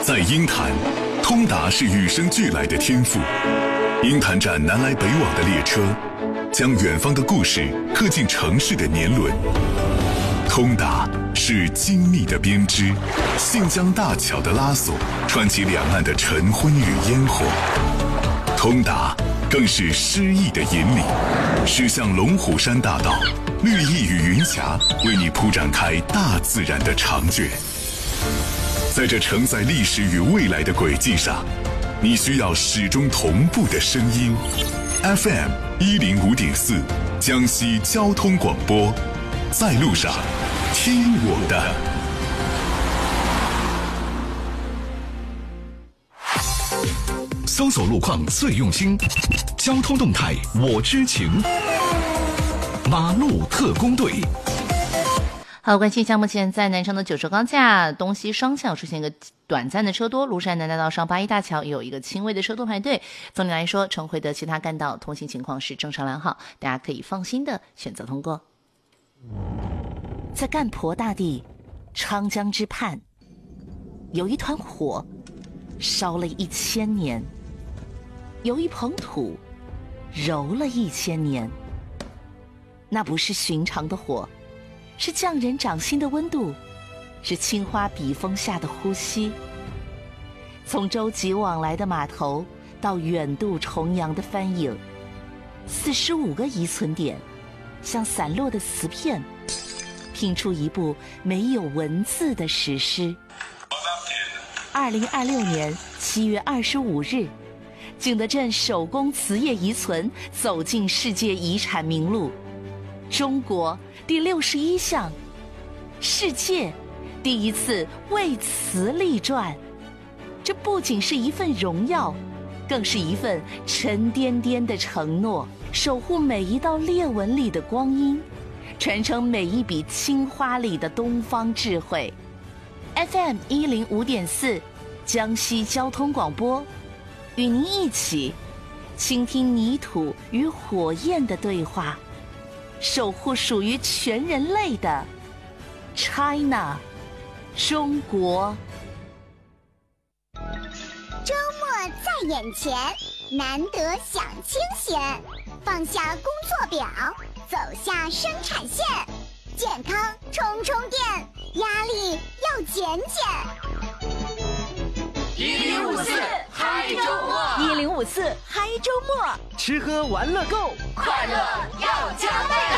在鹰潭，通达是与生俱来的天赋。鹰潭站南来北往的列车，将远方的故事刻进城市的年轮。通达是精密的编织，信江大桥的拉索，串起两岸的晨昏与烟火。通达更是诗意的引领，驶向龙虎山大道，绿意与云霞为你铺展开大自然的长卷。在这承载历史与未来的轨迹上，你需要始终同步的声音。FM 105.4，江西交通广播，在路上听我的。 搜索路况最用心，交通动态我知情。马路特工队。 好，关心一下，目前在南昌的九州高架东西双向出现一个短暂的车多，庐山南大道上八一大桥有一个轻微的车多排队。总体来说，重回的其他干道通行情况是正常良好，大家可以放心的选择通过。在干婆大地昌江之畔，有一团火烧了1000年，有一捧土揉了1000年。那不是寻常的火，是匠人掌心的温度，是青花笔锋下的呼吸。从洲际往来的码头到远渡重洋的帆影，45个遗存点像散落的瓷片，拼出一部没有文字的史诗。2026年7月25日，景德镇手工瓷业遗存走进世界遗产名录，中国第61项，世界第一次为瓷立传。这不仅是一份荣耀，更是一份沉甸甸的承诺，守护每一道裂纹里的光阴，传承每一笔青花里的东方智慧。FM 105.4，江西交通广播，与您一起倾听泥土与火焰的对话，守护属于全人类的 China 中国。 周末在眼前，难得享清闲，放下工作表，走下生产线，健康充充电，压力要减减。 1054嗨周末 1054嗨周末， 吃喝玩乐购，快乐要加倍。